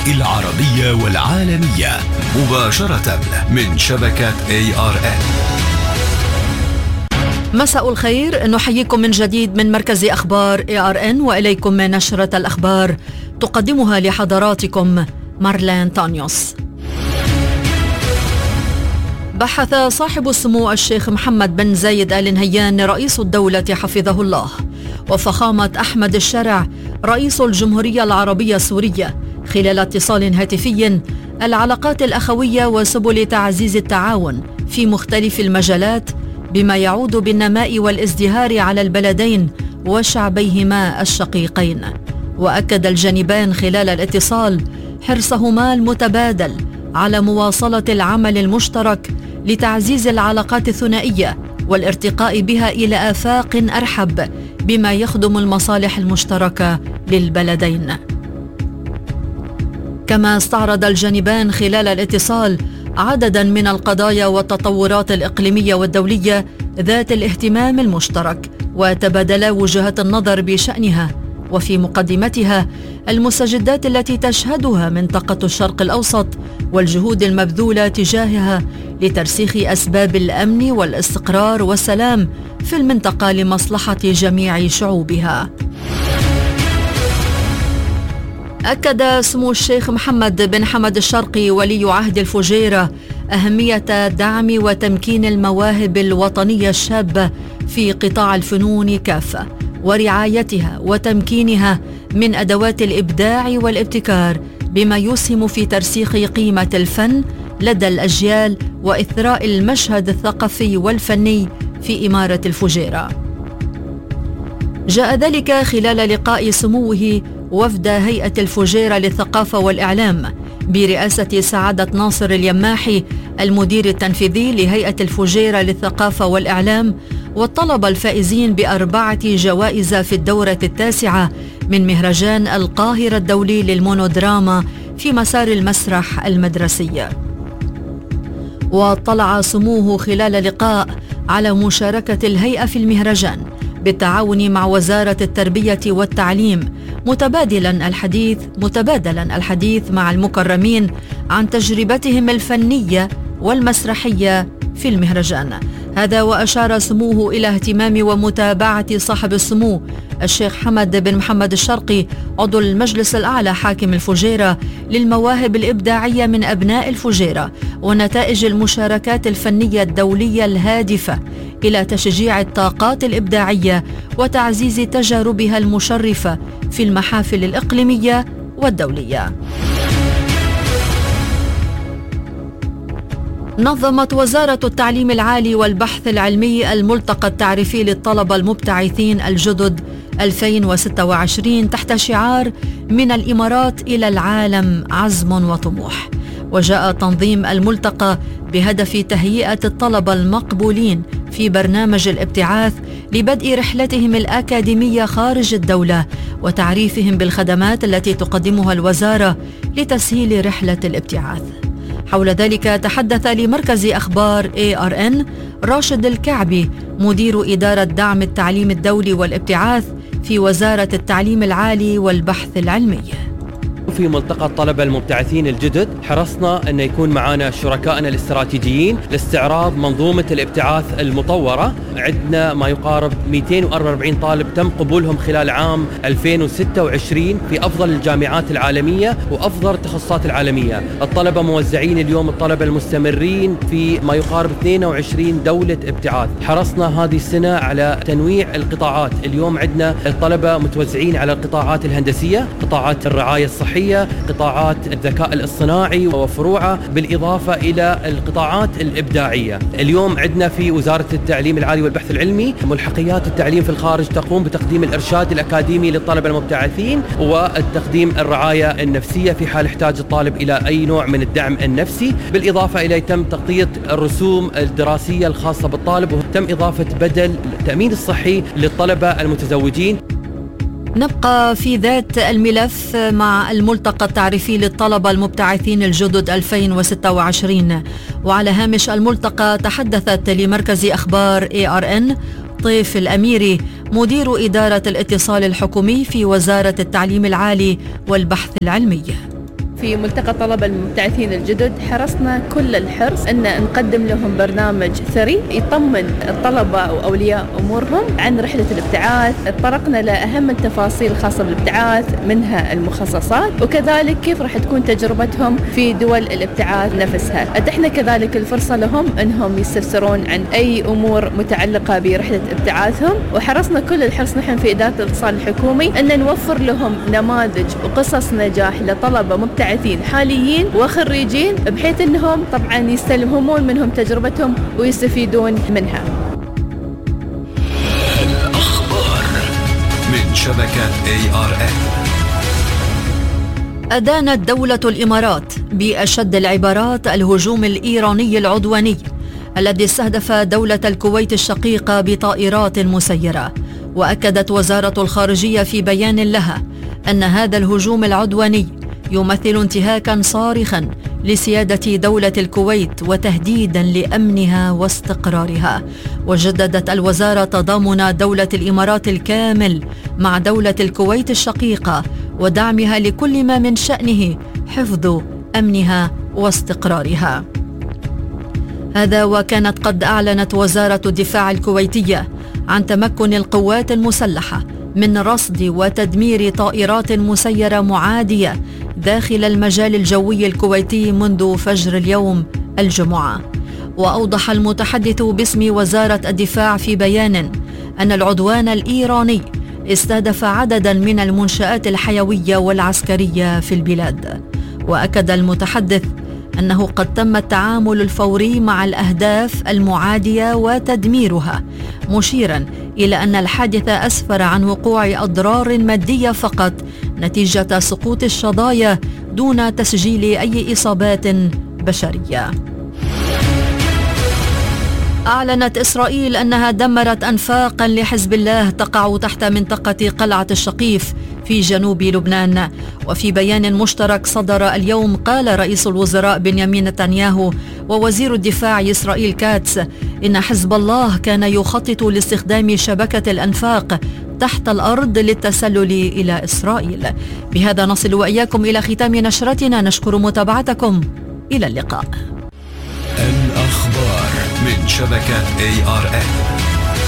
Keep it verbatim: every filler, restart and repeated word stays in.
العربية والعالمية مباشرة من شبكة إيه آر إن. مساء الخير، نحييكم من جديد من مركز أخبار إيه آر إن، وإليكم نشرة الأخبار تقدمها لحضراتكم مارلين تانيوس. بحث صاحب السمو الشيخ محمد بن زايد آل نهيان رئيس الدولة حفظه الله وفخامة أحمد الشرع رئيس الجمهورية العربية السورية خلال اتصال هاتفي العلاقات الأخوية وسبل تعزيز التعاون في مختلف المجالات بما يعود بالنماء والازدهار على البلدين وشعبيهما الشقيقين. وأكد الجانبان خلال الاتصال حرصهما المتبادل على مواصلة العمل المشترك لتعزيز العلاقات الثنائية والارتقاء بها إلى آفاق أرحب بما يخدم المصالح المشتركة للبلدين. كما استعرض الجانبان خلال الاتصال عددا من القضايا والتطورات الإقليمية والدولية ذات الاهتمام المشترك، وتبادلا وجهات النظر بشأنها، وفي مقدمتها المستجدات التي تشهدها منطقة الشرق الأوسط والجهود المبذولة تجاهها لترسيخ أسباب الأمن والاستقرار والسلام في المنطقة لمصلحة جميع شعوبها. أكد سمو الشيخ محمد بن حمد الشرقي ولي عهد الفجيرة أهمية دعم وتمكين المواهب الوطنية الشابة في قطاع الفنون كافة، ورعايتها وتمكينها من أدوات الإبداع والابتكار بما يسهم في ترسيخ قيمة الفن لدى الأجيال وإثراء المشهد الثقافي والفني في إمارة الفجيرة. جاء ذلك خلال لقاء سموه وفد هيئة الفجيرة للثقافة والإعلام برئاسة سعادة ناصر اليماحي المدير التنفيذي لهيئة الفجيرة للثقافة والإعلام، والطلبة الفائزين بأربعة جوائز في الدورة التاسعة من مهرجان القاهرة الدولي للمونودراما في مسار المسرح المدرسي. واطلع سموه خلال لقاء على مشاركة الهيئة في المهرجان بالتعاون مع وزارة التربية والتعليم، متبادلا الحديث متبادلا الحديث مع المكرمين عن تجربتهم الفنية والمسرحية في المهرجان. هذا وأشار سموه إلى اهتمام ومتابعة صاحب السمو الشيخ حمد بن محمد الشرقي عضو المجلس الأعلى حاكم الفجيرة للمواهب الإبداعية من أبناء الفجيرة ونتائج المشاركات الفنية الدولية الهادفة إلى تشجيع الطاقات الإبداعية وتعزيز تجاربها المشرفة في المحافل الإقليمية والدولية. نظمت وزارة التعليم العالي والبحث العلمي الملتقى التعريفي للطلبة المبتعثين الجدد ألفين وستة وعشرين تحت شعار من الإمارات إلى العالم عزم وطموح. وجاء تنظيم الملتقى بهدف تهيئة الطلبة المقبولين في برنامج الابتعاث لبدء رحلتهم الأكاديمية خارج الدولة وتعريفهم بالخدمات التي تقدمها الوزارة لتسهيل رحلة الابتعاث. حول ذلك تحدث لمركز أخبار إيه آر إن راشد الكعبي مدير إدارة دعم التعليم الدولي والابتعاث في وزارة التعليم العالي والبحث العلمي. في ملتقى الطلبة المبتعثين الجدد حرصنا أن يكون معنا شركائنا الاستراتيجيين لاستعراض منظومة الابتعاث المطورة. عندنا ما يقارب مئتين وأربعة وأربعين طالب تم قبولهم خلال عام ألفين وستة وعشرين في أفضل الجامعات العالمية وأفضل التخصصات العالمية. الطلبة موزعين اليوم، الطلبة المستمرين في ما يقارب اثنين وعشرين دولة ابتعاث. حرصنا هذه السنة على تنويع القطاعات. اليوم عندنا الطلبة متوزعين على القطاعات الهندسية، قطاعات الرعاية الصحية، قطاعات الذكاء الاصطناعي وفروعه، بالإضافة إلى القطاعات الإبداعية. اليوم عندنا في وزارة التعليم العالي والبحث العلمي ملحقيات التعليم في الخارج تقوم بتقديم الإرشاد الأكاديمي للطلبة المبتعثين والتقديم الرعاية النفسية في حال احتاج الطالب إلى أي نوع من الدعم النفسي، بالإضافة إلى تم تغطية الرسوم الدراسية الخاصة بالطالب، وتم إضافة بدل التأمين الصحي للطلبة المتزوجين. نبقى في ذات الملف مع الملتقى التعريفي للطلبة المبتعثين الجدد ألفين وستة وعشرين. وعلى هامش الملتقى تحدثت لمركز أخبار إيه آر إن طيف الأميري مدير إدارة الاتصال الحكومي في وزارة التعليم العالي والبحث العلمي. في ملتقى طلبة المبتعثين الجدد حرصنا كل الحرص أن نقدم لهم برنامج ثري يطمن الطلبة أو أولياء أمورهم عن رحلة الابتعاث. اتطرقنا لأهم التفاصيل الخاصة بالابتعاث منها المخصصات، وكذلك كيف راح تكون تجربتهم في دول الابتعاث نفسها. أتحنا كذلك الفرصة لهم أنهم يستفسرون عن أي أمور متعلقة برحلة ابتعاثهم، وحرصنا كل الحرص نحن في إدارة الاتصال الحكومي أن نوفر لهم نماذج وقصص نجاح لطلبة مبتعثين حاليين وخريجين، بحيث أنهم طبعا يستلهمون منهم تجربتهم ويستفيدون منها. الأخبار من شبكة إيه آر إن. أدانت دولة الإمارات بأشد العبارات الهجوم الإيراني العدواني الذي استهدف دولة الكويت الشقيقة بطائرات مسيرة. وأكدت وزارة الخارجية في بيان لها أن هذا الهجوم العدواني يمثل انتهاكا صارخا لسيادة دولة الكويت وتهديدا لأمنها واستقرارها. وجددت الوزارة تضامن دولة الإمارات الكامل مع دولة الكويت الشقيقة ودعمها لكل ما من شأنه حفظ أمنها واستقرارها. هذا وكانت قد أعلنت وزارة الدفاع الكويتية عن تمكن القوات المسلحة من رصد وتدمير طائرات مسيرة معادية داخل المجال الجوي الكويتي منذ فجر اليوم الجمعة. وأوضح المتحدث باسم وزارة الدفاع في بيان أن العدوان الإيراني استهدف عددا من المنشآت الحيوية والعسكرية في البلاد. وأكد المتحدث أنه قد تم التعامل الفوري مع الأهداف المعادية وتدميرها، مشيرا إلى أن الحادث أسفر عن وقوع أضرار مادية فقط نتيجة سقوط الشظايا دون تسجيل أي إصابات بشرية. أعلنت إسرائيل أنها دمرت أنفاقا لحزب الله تقع تحت منطقة قلعة الشقيف في جنوب لبنان. وفي بيان مشترك صدر اليوم قال رئيس الوزراء بنيامين نتنياهو ووزير الدفاع إسرائيل كاتس إن حزب الله كان يخطط لاستخدام شبكة الأنفاق تحت الأرض للتسلل إلى إسرائيل. بهذا نصل وإياكم إلى ختام نشرتنا، نشكر متابعتكم، إلى اللقاء. الأخبار من شبكة إيه آر إن.